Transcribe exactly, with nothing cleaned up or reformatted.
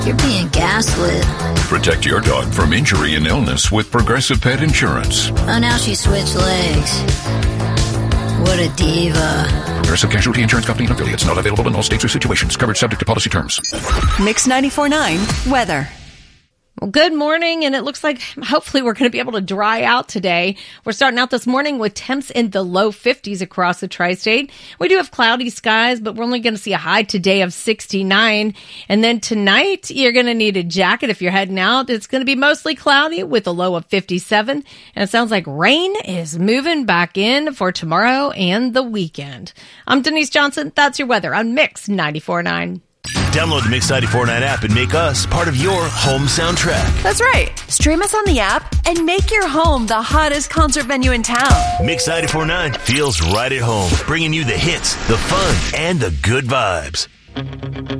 You're being gaslit. Protect your dog from injury and illness with Progressive Pet Insurance. Oh, now she switched legs. What a diva. Progressive Casualty Insurance Company and affiliates. Not available in all states or situations. Covered subject to policy terms. Mix ninety-four point nine weather. Well, good morning, and it looks like hopefully we're going to be able to dry out today. We're starting out this morning with temps in the low fifties across the tri-state. We do have cloudy skies, but we're only going to see a high today of sixty-nine. And then tonight, you're going to need a jacket if you're heading out. It's going to be mostly cloudy with a low of fifty-seven. And it sounds like rain is moving back in for tomorrow and the weekend. I'm Denise Johnson. That's your weather on Mix ninety-four point nine. Download the Mix ninety-four point nine app and make us part of your home soundtrack. That's right. Stream us on the app and make your home the hottest concert venue in town. Mix ninety-four point nine feels right at home, bringing you the hits, the fun, and the good vibes.